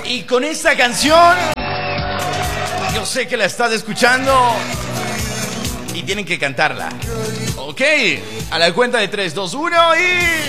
Y con esta canción, yo sé que la estás escuchando y tienen que cantarla. Ok, a la cuenta de 3, 2, 1 y...